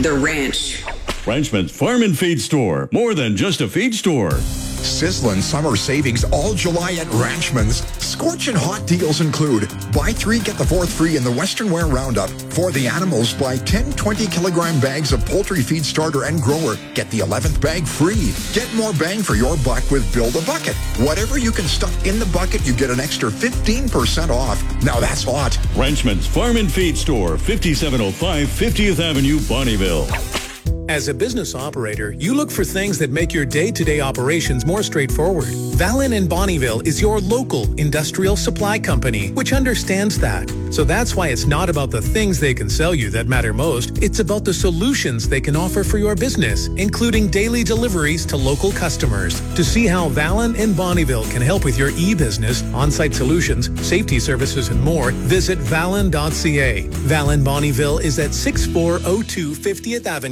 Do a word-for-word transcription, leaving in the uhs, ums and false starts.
The Ranch. Ranchman's Farm and Feed Store. More than just a feed store. Sizzling summer savings all July at Ranchman's. Scorching hot deals include buy three, get the fourth free in the Western Wear Roundup. For the animals, buy ten twenty kilogram bags of poultry feed starter and grower. Get the eleventh bag free. Get more bang for your buck with Build a Bucket. Whatever you can stuff in the bucket, you get an extra fifteen percent off. Now that's hot. Ranchman's Farm and Feed Store, fifty-seven oh five fiftieth Avenue, Bonnyville. As a business operator, you look for things that make your day-to-day operations more straightforward. Valin in Bonnyville is your local industrial supply company, which understands that. So that's why it's not about the things they can sell you that matter most. It's about the solutions they can offer for your business, including daily deliveries to local customers. To see how Valin in Bonnyville can help with your e-business, on-site solutions, safety services, and more, visit valin dot c a. Valin Bonnyville is at sixty-four oh two fiftieth Avenue.